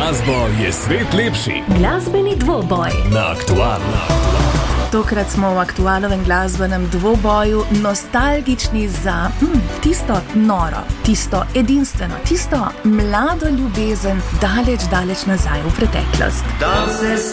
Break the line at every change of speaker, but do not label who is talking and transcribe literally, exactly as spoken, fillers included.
glasbo je svet lepši.
Glasbeni dvoboj
Na Aktualu.
Tokrat smo v aktualnem glasbenem dvoboju nostalgični za hm, tisto noro, tisto edinstveno, tisto mlado ljubezen daleč, daleč nazaj v preteklost.